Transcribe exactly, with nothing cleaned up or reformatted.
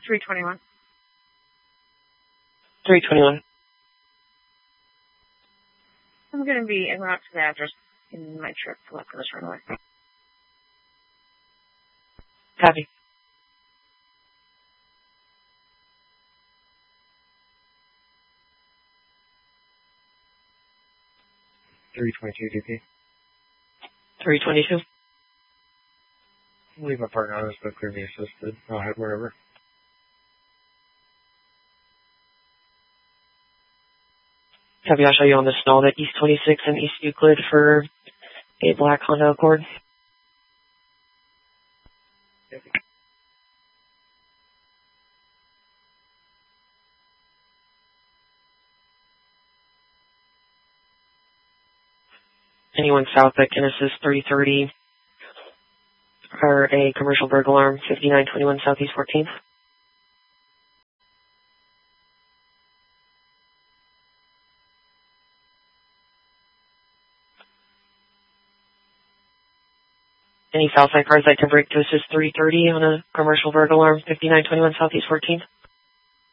three twenty-one. three twenty-one. I'm going to be en route to the address in my trip to left for this runaway. Copy. three twenty-two D P. three twenty-two. Leave my partner on this, but clear me assisted. I'll head wherever. Copy, I'll show you on the snow at East twenty-six and East Euclid for a black Honda Accord. Anyone south at Genesis three thirty or a commercial burglar alarm fifty-nine twenty-one Southeast fourteenth. Any Southside cars that can break to assist three thirty on a commercial burglar alarm fifty-nine twenty-one Southeast fourteenth?